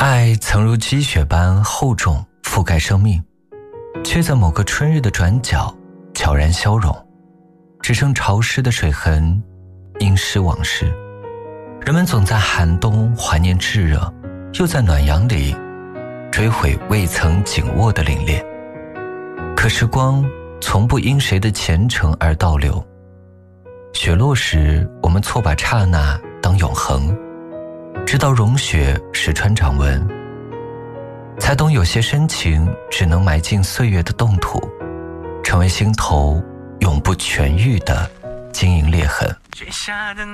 爱曾如积雪般厚重覆盖生命，却在某个春日的转角悄然消融，只剩潮湿的水痕，阴湿往事。人们总在寒冬怀念炙热，又在暖阳里追悔未曾紧握的凛冽。可时光从不因谁的虔诚而倒流，雪落时我们错把刹那当永恒，直到融雪石穿掌纹，才懂有些深情只能埋进岁月的冻土，成为心头永不痊愈的晶莹裂痕。